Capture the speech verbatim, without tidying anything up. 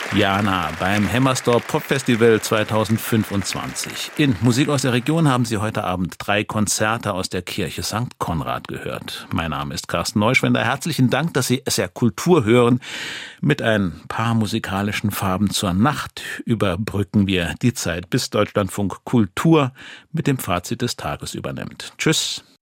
Jana beim Hammerstorp Pop Festival zweitausendfünfundzwanzig. In Musik aus der Region haben Sie heute Abend drei Konzerte aus der Kirche Sankt Konrad gehört. Mein Name ist Carsten Neuschwender. Herzlichen Dank, dass Sie S R Kultur hören. Mit ein paar musikalischen Farben zur Nacht überbrücken wir die Zeit, bis Deutschlandfunk Kultur mit dem Fazit des Tages übernimmt. Tschüss.